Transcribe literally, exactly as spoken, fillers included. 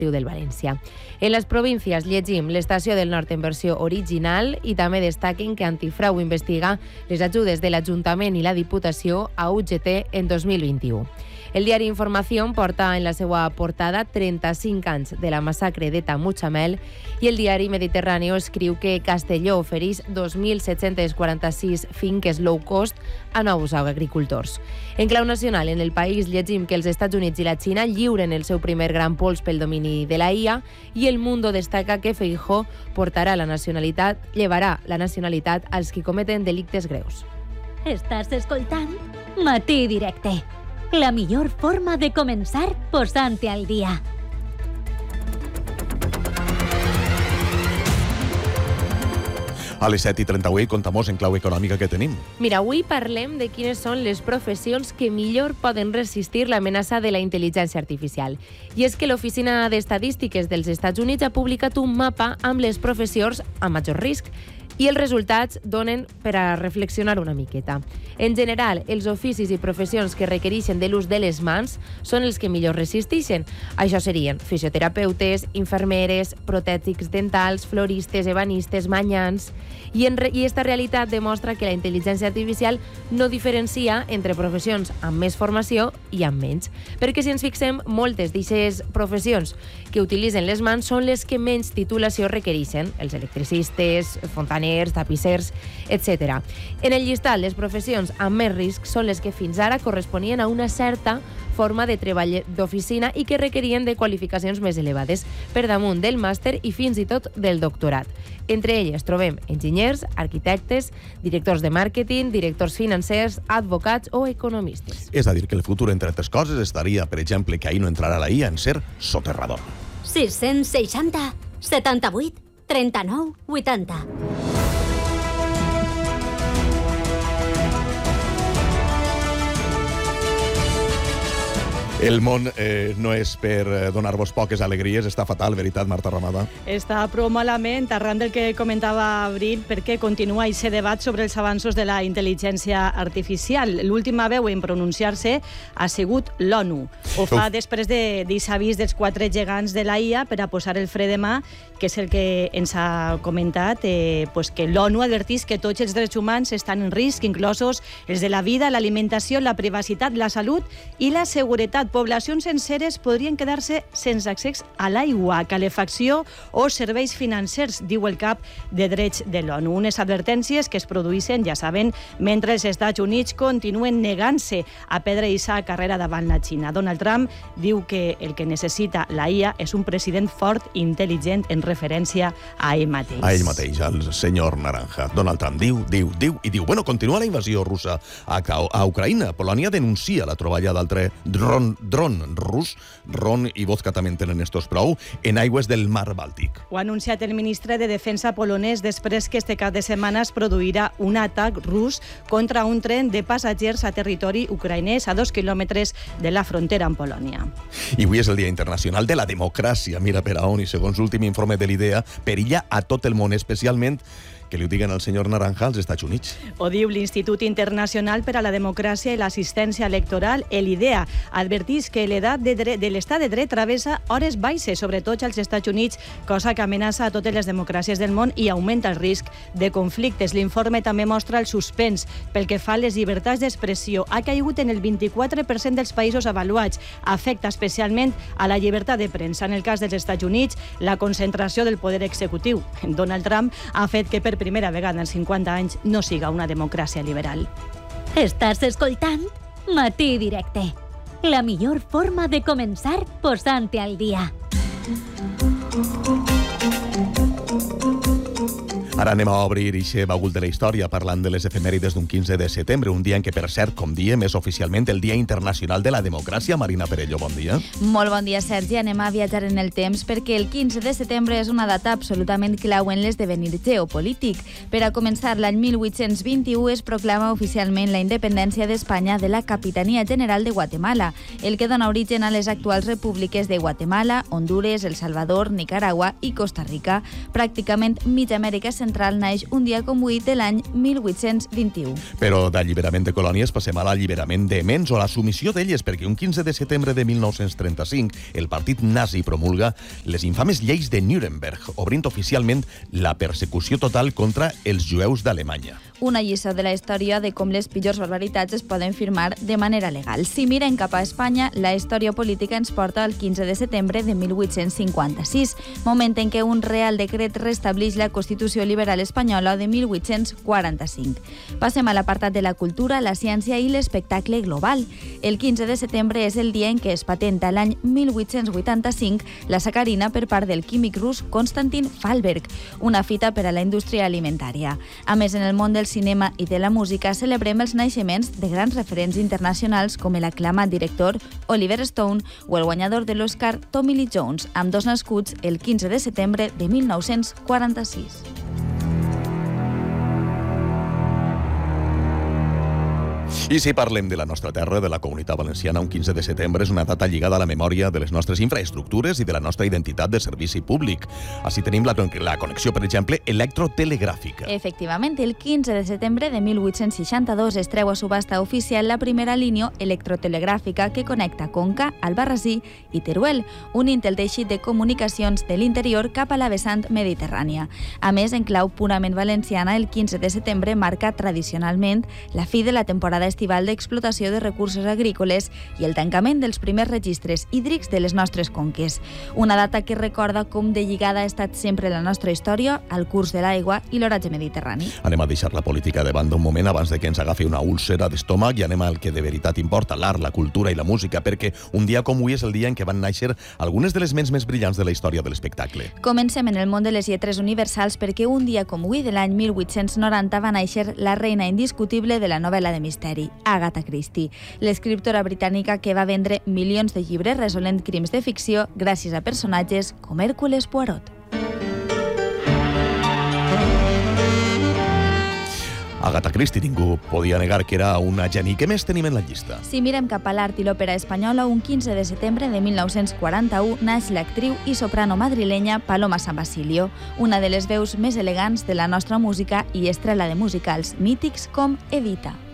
del València. En les províncies llegim l'Estació del Nord en versió original i també destaquen que Antifrau investiga les ajudes de l'Ajuntament i la Diputació a U G T en dos mil vint-i-u. El diari Información porta en la seva portada trenta-cinc anys de la massacre de Mutxamel i el diari Mediterráneo escriu que Castelló ofereix dos mil set-cents quaranta-sis finques low cost a nous agricultors. En clau nacional, en El País llegim que els Estats Units i la Xina lliuren el seu primer gran pols pel domini de la I A i El Mundo destaca que Feijóo portarà la nacionalitat, llevarà la nacionalitat als qui cometen delictes greus. Estàs escoltant Matí Directe. La millor forma de començar posant-te al dia. A les set i trenta-vuit contamos en clau econòmica que tenim. Mira, avui parlem de quines són les professions que millor poden resistir l'amenaça de la intel·ligència artificial. I és que l'Oficina d'Estadístiques dels Estats Units ha publicat un mapa amb les professions a major risc i els resultats donen per a reflexionar una miqueta. En general, els oficis i professions que requereixen de l'ús de les mans són els que millor resisteixen. Això serien fisioterapeutes, infermeres, protètics dentals, floristes, ebanistes, manyans. I, en re I esta realitat demostra que la intel·ligència artificial no diferencia entre professions amb més formació i amb menys. Perquè si ens fixem, moltes d'aquestes professions que utilitzen les mans són les que menys titulació requereixen, els electricistes, fontaners, tapissers, etcètera. En el llistat, les professions amb més risc són les que fins ara corresponien a una certa forma de treball d'oficina i que requerien de qualificacions més elevades, per damunt del màster i fins i tot del doctorat. Entre elles trobem enginyers, arquitectes, directors de màrqueting, directors financers, advocats o economistes. És a dir, que el futur, entre altres coses, estaria, per exemple, que ahí no entrarà la I A en ser soterrador. sis-cents seixanta, setanta-vuit, trenta-nou, vuitanta. El món eh, no és per eh, donar-vos poques alegries, està fatal, veritat, Marta Ramada? Està prou malament, arran del que comentava Abril, perquè continua aquest debat sobre els avanços de la intel·ligència artificial. L'última veu en pronunciar-se ha sigut l'ONU. Ho fa Uf. després d'aquest avís dels quatre gegants de la I A per a posar el fre de mà, que és el que ens ha comentat, eh, pues que l'ONU advertís que tots els drets humans estan en risc, inclosos els de la vida, l'alimentació, la privacitat, la salut i la seguretat. Poblacions senceres podrien quedar-se sense accés a l'aigua, calefacció o serveis financers, diu el cap de drets de l'ONU. Unes advertències que es produïssin, ja saben, mentre els Estats Units continuen negant-se a perdre aquesta carrera davant la Xina. Donald Trump diu que el que necessita la I A és un president fort i intel·ligent en referència a ell mateix. A ell mateix, al senyor Naranja. Donald Trump diu, diu, diu i diu. Bueno, continua la invasió russa a, a Ucraïna. Polònia denuncia la troballa d'altre dron dron rus, ron i vodka també en tenen estos prou, en aigües del mar Bàltic. Ho ha anunciat el ministre de Defensa polonès després que este cap de setmana es produirà un atac rus contra un tren de passatgers a territori ucraïnès a dos quilòmetres de la frontera amb Polònia. I avui és el Dia Internacional de la Democràcia. Mira per a on, i segons l'últim informe de l'IDEA, perilla a tot el món, especialment que li ho diguen al senyor Naranja als Estats Units. Ho diu l'Institut Internacional per a la Democràcia i l'Assistència Electoral, l'IDEA. Advertís que l'edat de, de l'estat de dret travessa hores baixes, sobretot als Estats Units, cosa que amenaça a totes les democràcies del món i augmenta el risc de conflictes. L'informe també mostra el suspens pel que fa a les llibertats d'expressió. Ha caigut en el vint-i-quatre per cent dels països avaluats. Afecta especialment a la llibertat de premsa. En el cas dels Estats Units, la concentració del poder executiu. Donald Trump ha fet que per primera vegada en cinquanta anys no siga una democràcia liberal. Estàs escoltant Matí Directe. La millor forma de començar posant-te al dia. Ara anem a obrir ixe baúl de la història parlant de les efemèrides d'un quinze de setembre, un dia en què, per cert, com diem, és oficialment el Dia Internacional de la Democràcia. Marina Perello, bon dia. Molt bon dia, Sergi. Anem a viatjar en el temps perquè el quinze de setembre és una data absolutament clau en l'esdevenir geopolític. Per a començar, l'any mil vuit-cents vint-i-u es proclama oficialment la independència d'Espanya de la Capitania General de Guatemala, el que dona origen a les actuals repúbliques de Guatemala, Hondures, El Salvador, Nicaragua i Costa Rica. Pràcticament mitja Amèrica Central Central naix un dia com avui de l'any mil vuit-cents vint-i-u. Però d'alliberament de colònies passem a l'alliberament de ments o a la submissió d'elles, perquè un quinze de setembre de mil nou-cents trenta-cinc el partit nazi promulga les infames lleis de Nuremberg, obrint oficialment la persecució total contra els jueus d'Alemanya. Una lliçó de la història de com les pitjors barbaritats es poden firmar de manera legal. Si mirem cap a Espanya, la història política ens porta al quinze de setembre de mil vuit-cents cinquanta-sis, moment en què un Real Decret restableix la Constitució Liberal Espanyola de mil vuit-cents quaranta-cinc. Passem a l'apartat de la cultura, la ciència i l'espectacle global. El quinze de setembre és el dia en què es patenta l'any mil vuit-cents vuitanta-cinc la sacarina per part del químic rus Konstantin Fallberg, una fita per a la indústria alimentària. A més, en el món del cinema i de la música celebrem els naixements de grans referents internacionals com l'aclamat director Oliver Stone o el guanyador de l'Oscar Tommy Lee Jones, amb dos nascuts el quinze de setembre de mil nou-cents quaranta-sis. I si parlem de la nostra terra, de la Comunitat Valenciana, un quinze de setembre és una data lligada a la memòria de les nostres infraestructures i de la nostra identitat de servici públic. Així tenim la, la connexió, per exemple, electrotelegràfica. Efectivament, el quinze de setembre de mil vuit-cents seixanta-dos es treu a subhasta oficial la primera línia electrotelegràfica que connecta Conca, Albarrasí i Teruel, unint el teixit de comunicacions de l'interior cap a la vessant mediterrània. A més, en clau purament valenciana, el quinze de setembre marca tradicionalment la fi de la temporada estival d'explotació de recursos agrícoles i el tancament dels primers registres hídrics de les nostres conques. Una data que recorda com de lligada ha estat sempre la nostra història al curs de l'aigua i l'oratge mediterrani. Anem a deixar la política de banda un moment abans de que ens agafi una úlcera d'estómac i anem al que de veritat importa, l'art, la cultura i la música, perquè un dia com avui és el dia en què van néixer algunes de les ments més brillants de la història de l'espectacle. Comencem en el món de les lletres universals perquè un dia com avui de l'any mil vuit-cents noranta va néixer la reina indiscutible de la novel·la de misteri, Agatha Christie, l'escriptora britànica que va vendre milions de llibres resolent crims de ficció gràcies a personatges com Hércules Poirot. Agatha Christie, ningú podia negar que era una geni. Què més tenim en la llista? Si mirem cap a l'art i l'òpera espanyola, un quinze de setembre de mil nou-cents quaranta-u naix l'actriu i soprano madrilenya Paloma San Basilio, una de les veus més elegants de la nostra música i estrela de musicals mítics com Evita.